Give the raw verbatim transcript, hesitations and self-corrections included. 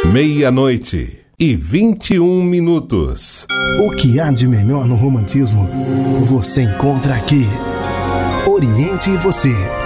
Meia-noite e vinte e um minutos. O que há de melhor no romantismo você encontra aqui. Oriente Você.